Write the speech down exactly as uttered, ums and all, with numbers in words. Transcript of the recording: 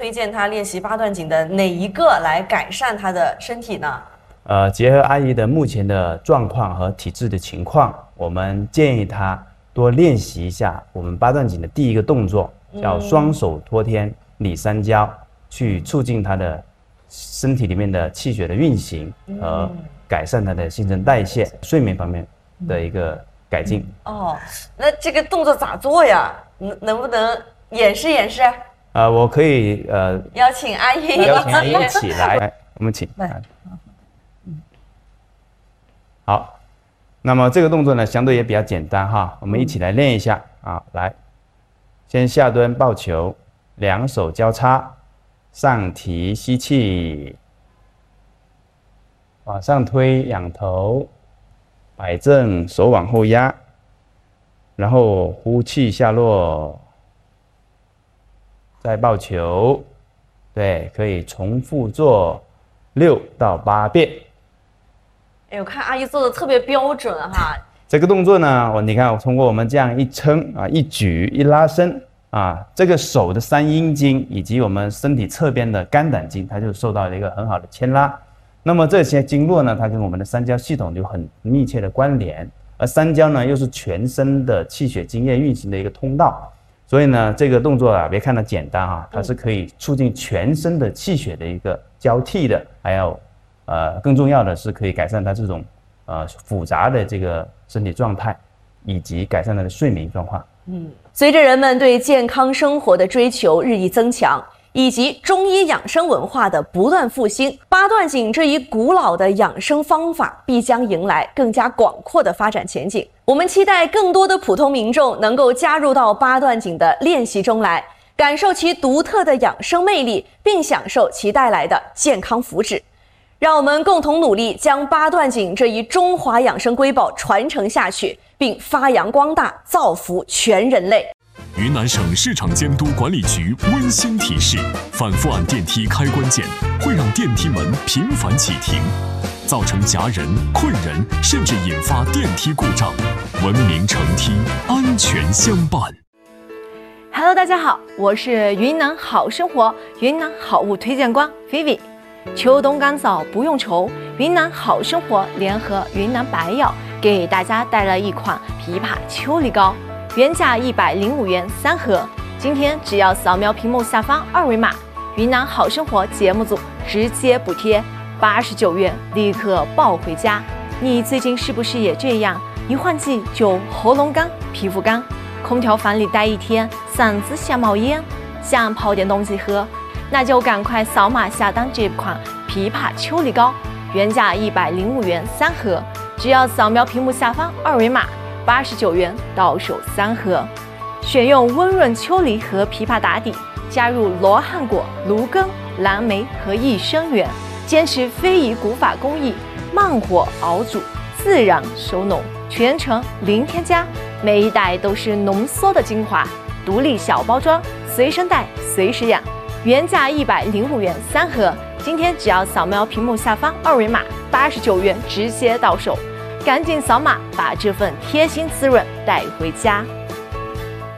推荐他练习八段锦的哪一个来改善他的身体呢？ 呃，结合阿姨的目前的状况和体质的情况，我们建议她多练习一下我们八段锦的第一个动作，叫双手托天理三焦，嗯、去促进她的身体里面的气血的运行和改善她的新陈代谢、睡眠方面的一个改进。 哦，那这个动作咋做呀？能能不能演示演示？ 呃，我可以呃邀请阿姨， 邀请阿姨一起来，来，我们请。来好，那么这个动作呢，相对也比较简单哈，我们一起来练一下啊。来，先下蹲抱球，两手交叉，上提吸气，往上推仰头，摆正手往后压，然后呼气下落，再抱球，对，可以重复做六到八遍。 哎，我看阿姨做的特别标准哈。 这个动作呢，我你看，通过我们这样一撑啊、一举、一拉伸啊，这个手的三阴经以及我们身体侧边的肝胆经，它就受到了一个很好的牵拉。那么这些经络呢，它跟我们的三焦系统有很密切的关联，而三焦呢，又是全身的气血津液运行的一个通道。所以呢，这个动作啊，别看它简单啊，它是可以促进全身的气血的一个交替的，还有。呃，更重要的是可以改善他这种呃复杂的这个身体状态，以及改善他的睡眠状况。 嗯，随着人们对健康生活的追求日益增强，以及中医养生文化的不断复兴，八段锦这一古老的养生方法必将迎来更加广阔的发展前景。我们期待更多的普通民众能够加入到八段锦的练习中来，感受其独特的养生魅力，并享受其带来的健康福祉。让我们共同努力，将八段锦这一中华养生瑰宝传承下去，并发扬光大，造福全人类。 云南省市场监督管理局温馨提示：反复按电梯开关键会让电梯门频繁启停，造成夹人、困人，甚至引发电梯故障。文明乘梯，安全相伴。 Hello， 大家好，我是云南好生活云南好物推荐官 Vivi。秋冬干燥不用愁，云南好生活联合云南白药给大家带来一款枇杷秋梨膏，原价一百零五元三盒，今天只要扫描屏幕下方二维码，云南好生活节目组直接补贴八十九元，立刻抱回家。你最近是不是也这样？一换季就喉咙干、皮肤干，空调房里待一天，嗓子想冒烟，想泡点东西喝。那就赶快扫码下单这款枇杷秋梨膏，原价一百零五元三盒，只要扫描屏幕下方二维码，八十九元到手三盒。选用温润秋梨和枇杷打底，加入罗汉果、芦根、蓝莓和益生元，坚持非遗古法工艺，慢火熬煮，自然收浓，全程零添加，每一袋都是浓缩的精华，独立小包装，随身带，随时养。原价一百零五元三盒，今天只要扫描屏幕下方二维码，八十九元直接到手，赶紧扫码把这份贴心滋润带回家。